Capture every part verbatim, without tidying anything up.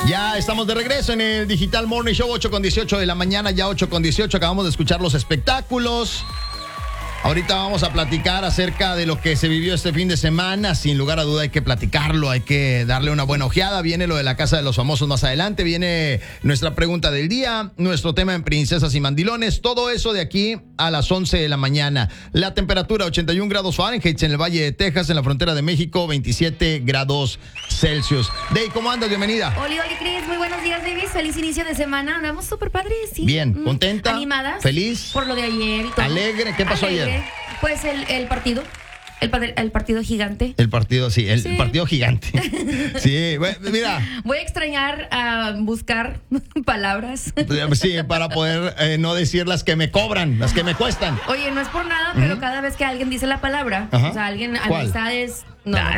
Ya estamos de regreso en el Digital Morning Show, ocho con dieciocho de la mañana, ya ocho con dieciocho. Acabamos de escuchar los espectáculos. Ahorita vamos a platicar acerca de lo que se vivió este fin de semana. Sin lugar a duda hay que platicarlo, hay que darle una buena ojeada. Viene lo de la Casa de los Famosos más adelante, viene nuestra pregunta del día, nuestro tema en Princesas y Mandilones, todo eso de aquí a las once de la mañana. La temperatura ochenta y un grados Fahrenheit en el Valle de Texas, en la frontera de México, veintisiete grados Celsius. Dey, ¿cómo andas? Bienvenida. Oli, Oli, Cris, muy buenos días, Davis. Feliz inicio de semana. Andamos súper padres, sí. Bien, ¿contenta? Animadas. ¿Feliz? Por lo de ayer y todo. ¿Alegre? ¿Qué pasó Alegre. ayer? Pues el, el partido. El, padre- el partido gigante. El partido, sí, el Sí. partido gigante. Sí, bueno, mira. Voy a extrañar a buscar palabras. Sí, para poder eh, no decir las que me cobran, las que me cuestan. Oye, no es por nada, pero cada vez que alguien dice la palabra, Ajá. o sea, alguien, ¿Cuál? amistades. No, no,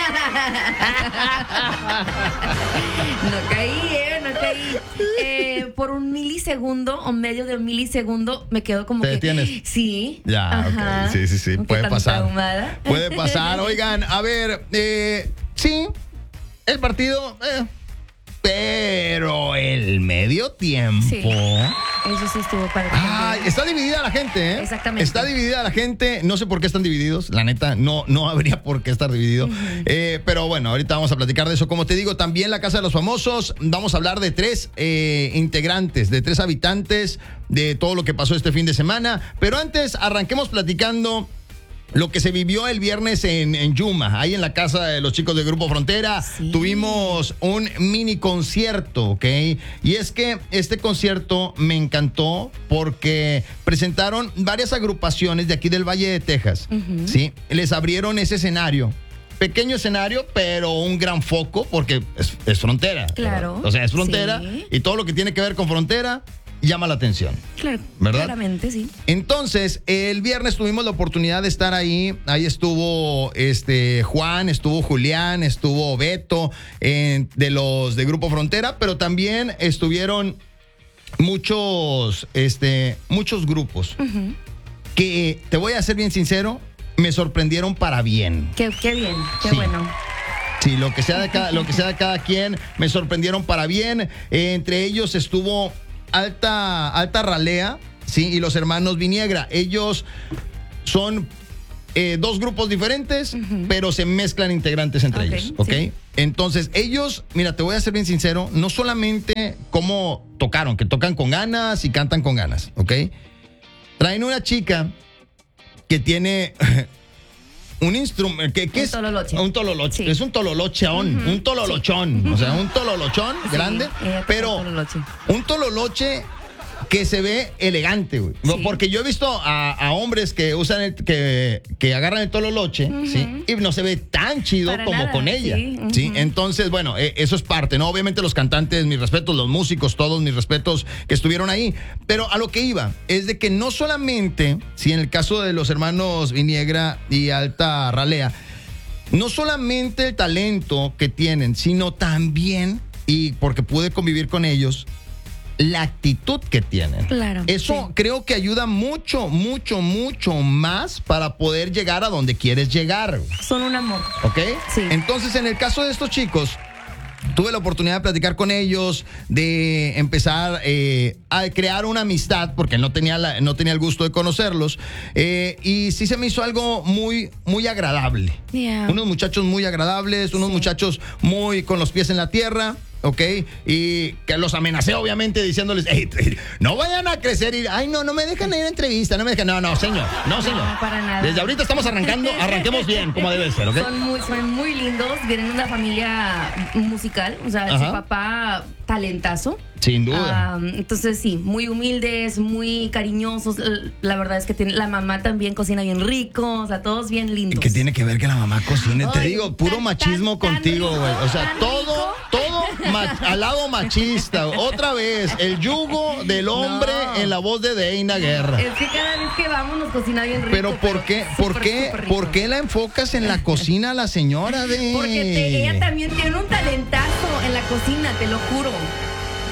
caí, eh, no caí. Eh, por un milisegundo o medio de un milisegundo me quedo como ¿Te que. detienes? Sí. Ya, Ajá. ok. Sí, sí, sí, Aunque puede tan pasar. traumada. Puede pasar. Oigan, a ver, eh, sí, el partido, eh, pero el medio tiempo. Sí. Eso sí estuvo padre. Ay, está dividida la gente, ¿eh? Exactamente. Está dividida la gente. No sé por qué están divididos. La neta, no, no habría por qué estar dividido. Uh-huh. Eh, pero bueno, ahorita vamos a platicar de eso. Como te digo, también la Casa de los Famosos. Vamos a hablar de tres eh, integrantes, de tres habitantes, de todo lo que pasó este fin de semana. Pero antes, arranquemos platicando lo que se vivió el viernes en, en Yuma, ahí en la casa de los chicos del Grupo Frontera. Sí. Tuvimos un mini concierto, ¿ok? Y es que este concierto me encantó porque presentaron varias agrupaciones de aquí del Valle de Texas, uh-huh. ¿sí? Les abrieron ese escenario. Pequeño escenario, pero un gran foco porque es, es frontera. Claro. ¿verdad? O sea, es frontera, sí. Y todo lo que tiene que ver con frontera llama la atención. Claro, ¿verdad? Claramente, sí. Entonces, el viernes tuvimos la oportunidad de estar ahí. Ahí estuvo este Juan, estuvo Julián, estuvo Beto, eh, de los de Grupo Frontera, pero también estuvieron muchos, este, muchos grupos uh-huh. que, te voy a ser bien sincero, me sorprendieron para bien. Qué, qué bien, qué sí. bueno. Sí, lo que sea de cada, lo que sea de cada quien, me sorprendieron para bien. Eh, entre ellos estuvo Alta, Alta Ralea, sí, y los hermanos Viniegra. Ellos son eh, dos grupos diferentes, uh-huh. pero se mezclan integrantes entre okay, ellos, ¿ok? Sí. Entonces, ellos, mira, te voy a ser bien sincero, no solamente cómo tocaron, que tocan con ganas y cantan con ganas, ¿ok? Traen una chica que tiene un instrumento, que, que un es tololoche. un tololoche, sí. es un tololocheón, uh-huh. un tololochón, sí. O sea, un tololochón sí, grande, pero tololoche. Un tololoche que se ve elegante, güey. Sí. Porque yo he visto a, a hombres que usan el, que, que agarran el tololoche, uh-huh. ¿sí? Y no se ve tan chido Para como nada, con ella, sí. Uh-huh. ¿sí? Entonces, bueno, eh, eso es parte, ¿no? Obviamente los cantantes, mis respetos, los músicos, todos mis respetos que estuvieron ahí. Pero a lo que iba es de que no solamente, si en el caso de los hermanos Viniegra y Alta Ralea, no solamente el talento que tienen, sino también, y porque pude convivir con ellos, la actitud que tienen. Claro. Eso sí. Creo que ayuda mucho, mucho, mucho más para poder llegar a donde quieres llegar. Son un amor. ¿Ok? Sí. Entonces, en el caso de estos chicos, tuve la oportunidad de platicar con ellos, de empezar eh, a crear una amistad, porque no tenía, la, no tenía el gusto de conocerlos, eh, y sí se me hizo algo muy, muy agradable. Yeah. Unos muchachos muy agradables, unos sí. muchachos muy con los pies en la tierra. ¿Ok? Y que los amenacé, obviamente, diciéndoles, hey, no vayan a crecer y, ay, no, no me dejan ir a entrevista, no me dejan, no, no, señor, no, señor. No, para nada. Desde ahorita estamos arrancando, arranquemos bien, como debe ser, ¿ok? Son muy, son muy lindos, vienen de una familia musical, o sea, Ajá. su papá, talentazo. Sin duda. Um, entonces, sí, muy humildes, muy cariñosos. La verdad es que tiene, la mamá también cocina bien rico, o sea, todos bien lindos. ¿Qué tiene que ver que la mamá cocine? Ay, te digo, puro tan, machismo tan, contigo, güey. O sea, tan todo, rico. todo ma- al lado machista. Otra vez, el yugo del hombre No. en la voz de Deina Guerra. Es que cada vez que vamos nos cocina bien rico. Pero ¿por qué, por súper, qué, súper rico. por qué la enfocas en la cocina a la señora de? Porque te- ella también tiene un talentazo en la cocina, te lo juro.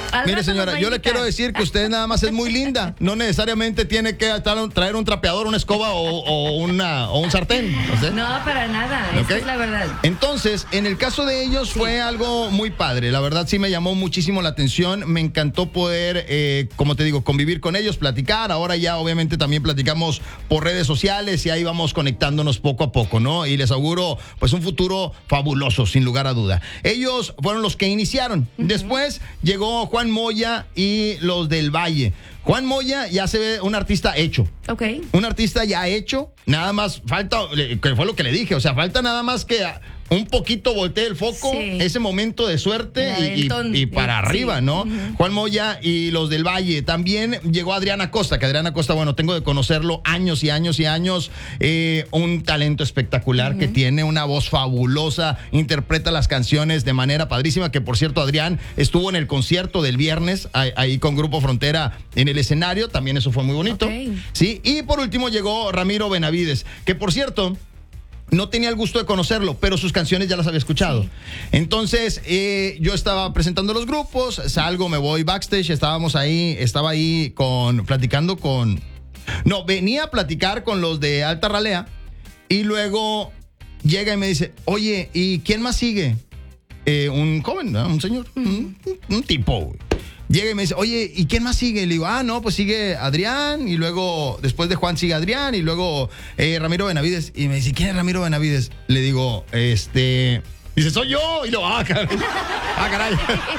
Al Mire, rato señora, nos va a yo le invitar. quiero decir que usted nada más es muy linda. No necesariamente tiene que tra- traer un trapeador, una escoba o, o una, o un sartén. ¿No sé? No, para nada. ¿Ok? Esa es la verdad. Entonces, en el caso de ellos fue algo muy padre. La verdad sí me llamó muchísimo la atención. Me encantó poder, eh, como te digo, convivir con ellos, platicar. Ahora ya obviamente también platicamos por redes sociales y ahí vamos conectándonos poco a poco, ¿no? Y les auguro pues un futuro fabuloso, sin lugar a duda. Ellos fueron los que iniciaron. Uh-huh. Después llegó Juan Moya y los del Valle. Juan Moya ya se ve un artista hecho. Ok. Un artista ya hecho. Nada más falta, que fue lo que le dije, o sea, falta nada más que un poquito voltee el foco, sí. ese momento de suerte y, y, y para sí. arriba, ¿no? Uh-huh. Juan Moya y los del Valle. También llegó Adrián Acosta, que Adrián Acosta, bueno, tengo de conocerlo años y años y años. Eh, un talento espectacular uh-huh. que tiene, una voz fabulosa, interpreta las canciones de manera padrísima, que por cierto, Adrián estuvo en el concierto del viernes, ahí, ahí con Grupo Frontera en el escenario, también eso fue muy bonito. Okay. Sí, y por último llegó Ramiro Benavides, que por cierto, no tenía el gusto de conocerlo, pero sus canciones ya las había escuchado. Sí. Entonces, eh, yo estaba presentando los grupos, salgo, me voy backstage, estábamos ahí, estaba ahí con, platicando con... No, venía a platicar con los de Alta Ralea y luego llega y me dice, oye, ¿y quién más sigue? Eh, un joven, ¿no? Un señor, mm. un, un tipo, güey. Llega y me dice, oye, ¿y quién más sigue? Y le digo, ah, no, pues sigue Adrián, y luego, después de Juan sigue Adrián, y luego eh, Ramiro Benavides. Y me dice, ¿quién es Ramiro Benavides? Le digo, este... Dice, soy yo. Y lo, ah, caray. Ah, caray.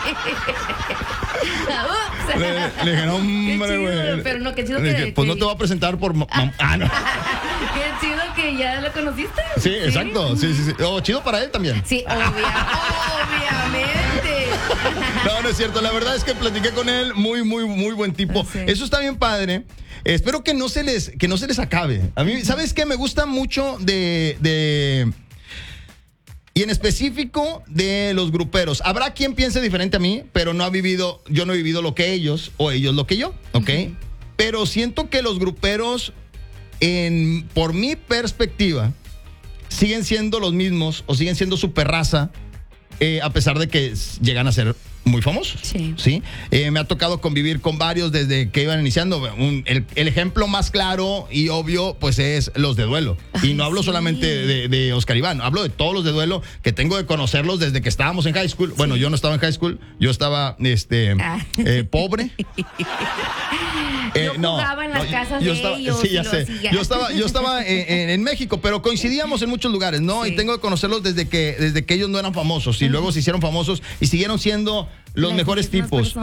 le, le dije, no, hombre, güey. Pero no, qué chido le que... dije, pues que... no te voy a presentar por... Ah, ah no. Qué chido que ya lo conociste. Sí, ¿sí? Exacto. Sí, sí, sí. Oh, chido para él también. Sí, obvia, obviamente. No, no es cierto. La verdad es que platiqué con él, muy, muy, muy buen tipo. Sí. Eso está bien padre. Espero que no se les, que no se les acabe. A mí, ¿sabes qué? Me gusta mucho de, de... Y en específico de los gruperos. Habrá quien piense diferente a mí, pero no ha vivido, yo no he vivido lo que ellos o ellos lo que yo, ¿ok? Uh-huh. Pero siento que los gruperos, en, por mi perspectiva, siguen siendo los mismos o siguen siendo super raza, eh, a pesar de que llegan a ser muy famosos. Sí. ¿Sí? Eh, me ha tocado convivir con varios desde que iban iniciando. Un, el, el ejemplo más claro y obvio, pues es los de Duelo. Ay, y no hablo sí. solamente de, de Oscar Iván, hablo de todos los de Duelo que tengo de conocerlos desde que estábamos en high school. Sí. Bueno, yo no estaba en high school, yo estaba este ah. eh, pobre. Eh, yo jugaba no, en las no, casas yo de estaba, ellos. Sí, ya sé. Yo estaba, yo estaba en, en, en México, pero coincidíamos en muchos lugares, ¿no? Sí. Y tengo que conocerlos desde que, desde que ellos no eran famosos. Y uh-huh. luego se hicieron famosos y siguieron siendo los las mejores tipos.